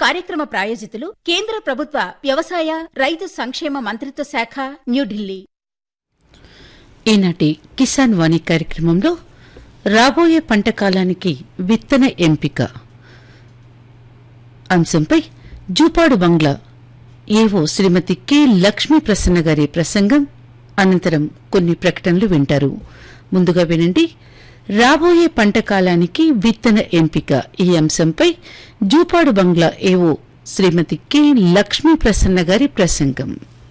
కార్యక్రమ ప్రాయోజితులు కేంద్ర ప్రభుత్వ వ్యవసాయ రైతు సంక్షేమ మంత్రిత్వ శాఖ, న్యూఢిల్లీ. ఈనాటి కిసాన్ వాణి కార్యక్రమంలో రాబోయే పంట కాలానికి విత్తన ఎంపిక అంశంపై జూపాడు బంగ్లా ఏవో శ్రీమతి కె లక్ష్మీ ప్రసన్న గారి ప్రసంగం, అనంతరం కొన్ని ప్రకటనలు వింటారు. ముందుగా వినండి, రాబోయే పంట కాలానికి విత్తన ఎంపిక ఈ అంశంపై జూపాడు బంగ్లా ఏవో శ్రీమతి కె లక్ష్మీ ప్రసన్న గారి ప్రసంగం.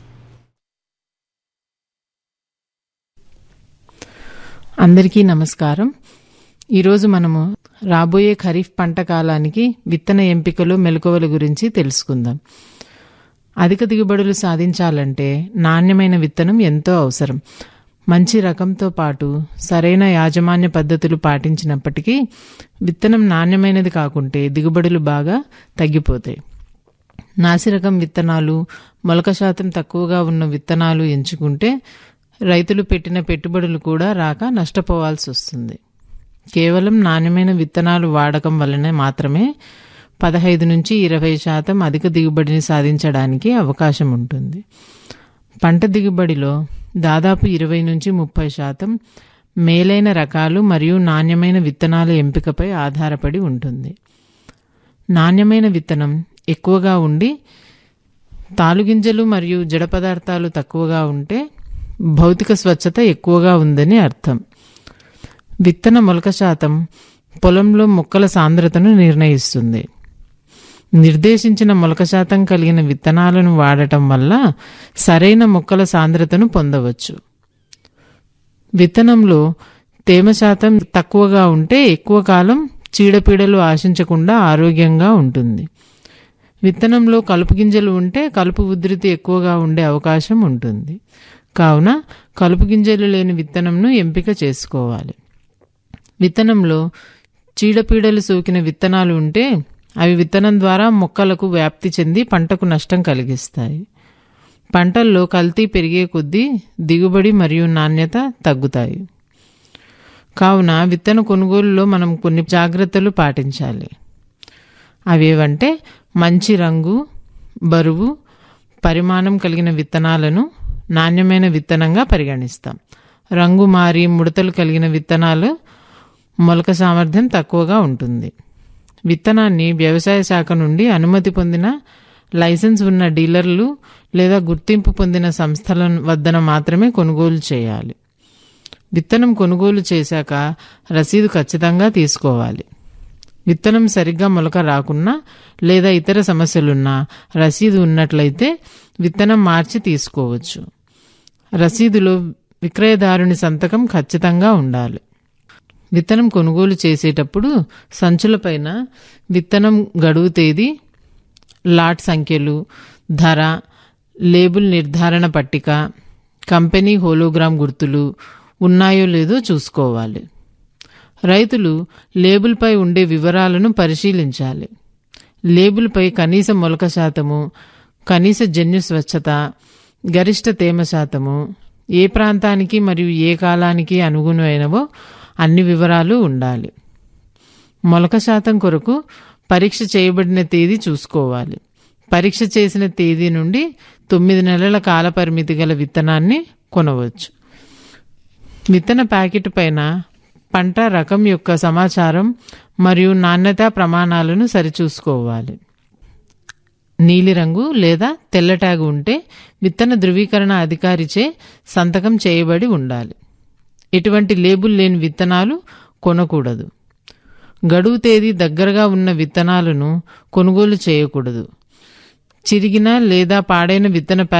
అందరికీ నమస్కారం. ఈరోజు మనము రాబోయే ఖరీఫ్ పంట కాలానికి విత్తన ఎంపికలు మెలకువల గురించి తెలుసుకుందాం. అధిక దిగుబడులు సాధించాలంటే నాణ్యమైన విత్తనం ఎంతో అవసరం. మంచి రకంతో పాటు సరైన యాజమాన్య పద్ధతులు పాటించినప్పటికీ విత్తనం నాణ్యమైనది కాకుంటే దిగుబడులు బాగా తగ్గిపోతాయి. నాసిరకం విత్తనాలు, మొలక శాతం తక్కువగా ఉన్న విత్తనాలు ఎంచుకుంటే రైతులు పెట్టిన పెట్టుబడులు కూడా రాక నష్టపోవాల్సి వస్తుంది. కేవలం నాణ్యమైన విత్తనాలు వాడకం వలన మాత్రమే 15 నుంచి 20% అధిక దిగుబడిని సాధించడానికి అవకాశం ఉంటుంది. పంట దిగుబడిలో దాదాపు 20 నుంచి 30% మేలైన రకాలు మరియు నాణ్యమైన విత్తనాల ఎంపికపై ఆధారపడి ఉంటుంది. నాణ్యమైన విత్తనం ఎక్కువగా ఉండి తాలుగింజలు మరియు జడ పదార్థాలు తక్కువగా ఉంటే భౌతిక స్వచ్ఛత ఎక్కువగా ఉందని అర్థం. విత్తన మొలక శాతం పొలంలో మొక్కల సాంద్రతను నిర్ణయిస్తుంది. నిర్దేశించిన మొలక శాతం కలిగిన విత్తనాలను వాడటం వల్ల సరైన మొక్కల సాంద్రతను పొందవచ్చు. విత్తనంలో తేమ శాతం తక్కువగా ఉంటే ఎక్కువ కాలం చీడపీడలు ఆశించకుండా ఆరోగ్యంగా ఉంటుంది. విత్తనంలో కలుపు గింజలు ఉంటే కలుపు ఉధృతి ఎక్కువగా ఉండే అవకాశం ఉంటుంది. కావున కలుపు గింజలు లేని విత్తనంను ఎంపిక చేసుకోవాలి. విత్తనంలో చీడపీడలు సోకిన విత్తనాలు ఉంటే అవి విత్తనం ద్వారా మొక్కలకు వ్యాప్తి చెంది పంటకు నష్టం కలిగిస్తాయి. పంటల్లో కల్తీ పెరిగే కొద్దీ దిగుబడి మరియు నాణ్యత తగ్గుతాయి. కావున విత్తన కొనుగోలులో మనం కొన్ని జాగ్రత్తలు పాటించాలి. అవేవంటే మంచి రంగు, బరువు, పరిమాణం కలిగిన విత్తనాలను నాణ్యమైన విత్తనంగా పరిగణిస్తాం. రంగు మారి ముడతలు కలిగిన విత్తనాలు మొలక సామర్థ్యం తక్కువగా ఉంటుంది. విత్తనాన్ని వ్యవసాయ శాఖ నుండి అనుమతి పొందిన లైసెన్స్ ఉన్న డీలర్లు లేదా గుర్తింపు పొందిన సంస్థల వద్దన మాత్రమే కొనుగోలు చేయాలి. విత్తనం కొనుగోలు చేశాక రసీదు ఖచ్చితంగా తీసుకోవాలి. విత్తనం సరిగ్గా మొలక రాకున్నా లేదా ఇతర సమస్యలున్నా రసీదు ఉన్నట్లయితే విత్తనం మార్చి తీసుకోవచ్చు. రసీదులో విక్రయదారుని సంతకం ఖచ్చితంగా ఉండాలి. విత్తనం కొనుగోలు చేసేటప్పుడు సంచులపైన విత్తనం గడువు తేదీ, లాట్ సంఖ్యలు, ధర, లేబుల్ నిర్ధారణ పట్టిక, కంపెనీ హోలోగ్రామ్ గుర్తులు ఉన్నాయో లేదో చూసుకోవాలి. రైతులు లేబుల్పై ఉండే వివరాలను పరిశీలించాలి. లేబుల్పై కనీస మొలక శాతము, కనీస జన్యు స్వచ్ఛత, గరిష్ట తేమ శాతము, ఏ ప్రాంతానికి మరియు ఏ కాలానికి అనుగుణమైనవో అన్ని వివరాలు ఉండాలి. మొలక శాతం కొరకు పరీక్ష చేయబడిన తేదీ చూసుకోవాలి. పరీక్ష చేసిన తేదీ నుండి 9 నెలల కాల పరిమితి గల విత్తనాన్ని కొనవచ్చు. విత్తన ప్యాకెట్ పైన పంట రకం యొక్క సమాచారం మరియు నాణ్యతా ప్రమాణాలను సరిచూసుకోవాలి. నీలిరంగు లేదా తెల్ల ట్యాగ్ ఉంటే విత్తన ధృవీకరణ అధికారిచే సంతకం చేయబడి ఉండాలి. ఎటువంటి లేబుల్ లేని విత్తనాలు కొనకూడదు. గడువు తేదీ దగ్గరగా ఉన్న విత్తనాలను కొనుగోలు చేయకూడదు. చిరిగిన లేదా పాడైన విత్తన